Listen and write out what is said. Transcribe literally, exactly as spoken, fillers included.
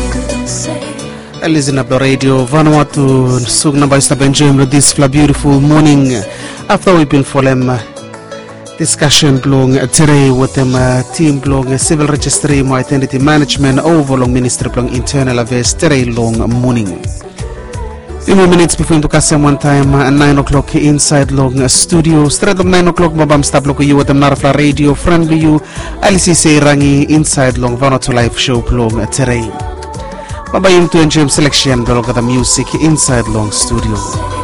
Listen up the radio Vanuatu sugna by Stabenjim this beautiful morning after we've been for them discussion blong today with them uh, team blong civil registry my identity management overlong ministry blong internal affairs today long morning. Few more minutes before into kasem one time at nine o'clock inside long studio straight of nine o'clock mabam stop look you with them Narafla radio friendly you L C C rangi inside long Vanuatu live show blong today. Babayim to enjoy selection blog of the music inside long studio.